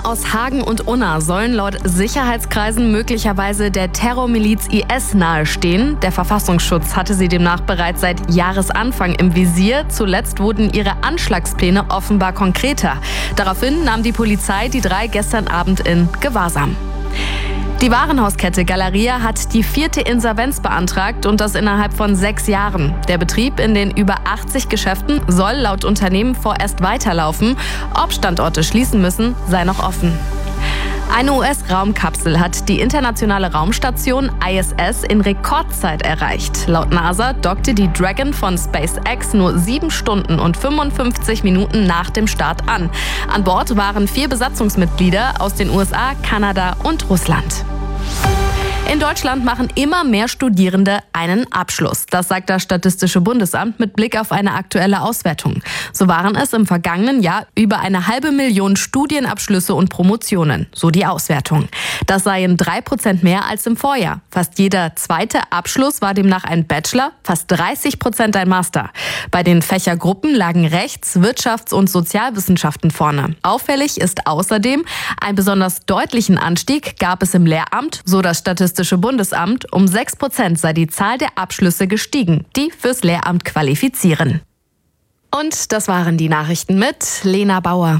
Männer aus Hagen und Unna sollen laut Sicherheitskreisen möglicherweise der Terrormiliz IS nahestehen. Der Verfassungsschutz hatte sie demnach bereits seit Jahresanfang im Visier. Zuletzt wurden ihre Anschlagspläne offenbar konkreter. Daraufhin nahm die Polizei die 3 gestern Abend in Gewahrsam. Die Warenhauskette Galeria hat die 4. Insolvenz beantragt und das innerhalb von 6 Jahren. Der Betrieb in den über 80 Geschäften soll laut Unternehmen vorerst weiterlaufen. Ob Standorte schließen müssen, sei noch offen. Eine US-Raumkapsel hat die internationale Raumstation ISS in Rekordzeit erreicht. Laut NASA dockte die Dragon von SpaceX nur 7 Stunden und 55 Minuten nach dem Start an. An Bord waren 4 Besatzungsmitglieder aus den USA, Kanada und Russland. In Deutschland machen immer mehr Studierende einen Abschluss. Das sagt das Statistische Bundesamt mit Blick auf eine aktuelle Auswertung. So waren es im vergangenen Jahr über 500.000 Studienabschlüsse und Promotionen, so die Auswertung. Das seien 3% mehr als im Vorjahr. Fast jeder zweite Abschluss war demnach ein Bachelor, fast 30% ein Master. Bei den Fächergruppen lagen Rechts-, Wirtschafts- und Sozialwissenschaften vorne. Auffällig ist außerdem, einen besonders deutlichen Anstieg gab es im Lehramt, so das Statistische Bundesamt. Um 6% sei die Zahl der Abschlüsse gestiegen, die fürs Lehramt qualifizieren. Und das waren die Nachrichten mit Lena Bauer.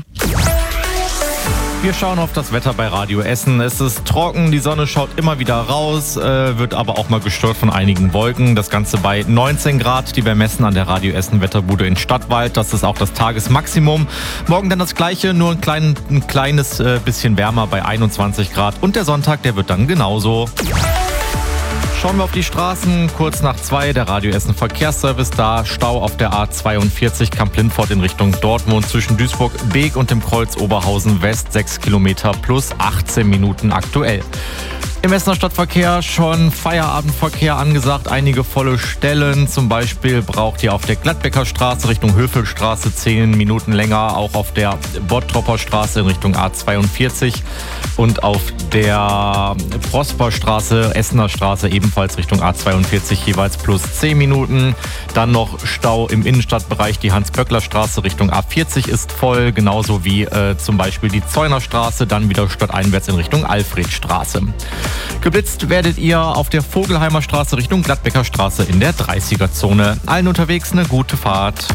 Wir schauen auf das Wetter bei Radio Essen. Es ist trocken, die Sonne schaut immer wieder raus, wird aber auch mal gestört von einigen Wolken. Das Ganze bei 19 Grad, die wir messen an der Radio Essen Wetterbude in Stadtwald. Das ist auch das Tagesmaximum. Morgen dann das Gleiche, nur ein kleines bisschen wärmer bei 21 Grad. Und der Sonntag, der wird dann genauso. Schauen wir auf die Straßen. Kurz nach 2 der Radio Essen Verkehrsservice da. Stau auf der A42 Kamp-Lindfort in Richtung Dortmund zwischen Duisburg-Beek und dem Kreuz Oberhausen West 6 Kilometer plus 18 Minuten aktuell. Im Essener Stadtverkehr schon Feierabendverkehr angesagt, einige volle Stellen. Zum Beispiel braucht ihr auf der Gladbecker Straße Richtung Höfelstraße 10 Minuten länger, auch auf der Bottropper Straße in Richtung A42 und auf der Prosperstraße, Essener Straße ebenfalls Richtung A42 jeweils plus 10 Minuten. Dann noch Stau im Innenstadtbereich, die Hans-Böckler-Straße Richtung A40 ist voll, genauso wie zum Beispiel die Zeunerstraße, dann wieder stadteinwärts in Richtung Alfredstraße. Geblitzt werdet ihr auf der Vogelheimer Straße Richtung Gladbecker Straße in der 30er-Zone. Allen unterwegs eine gute Fahrt.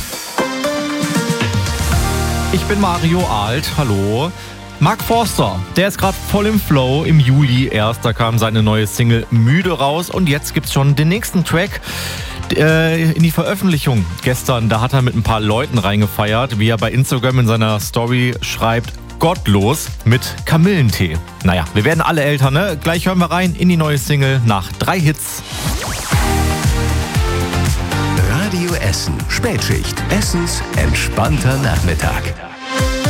Ich bin Mario Alt, hallo. Mark Forster, der ist gerade voll im Flow. Im Juli erst, da kam seine neue Single Müde raus und jetzt gibt's schon den nächsten Track in die Veröffentlichung. Gestern, da hat er mit ein paar Leuten reingefeiert, wie er bei Instagram in seiner Story schreibt, gottlos mit Kamillentee. Naja, wir werden alle älter, ne? Gleich hören wir rein in die neue Single nach 3 Hits. Radio Essen, Spätschicht, Essens entspannter Nachmittag.